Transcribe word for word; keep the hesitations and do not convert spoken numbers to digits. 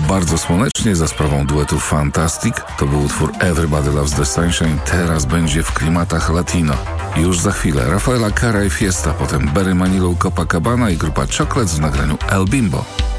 bardzo słonecznie za sprawą duetu Fantastic. To był utwór Everybody Loves the Sunshine. Teraz będzie w klimatach latino. Już za chwilę Rafaela Carrà i Fiesta, potem Barry Manilow, Copacabana i grupa Chocolates w nagraniu El Bimbo.